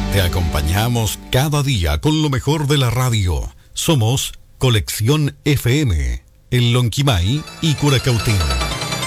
Te acompañamos cada día con lo mejor de la radio. Somos Colección FM, en Lonquimay y Curacautín.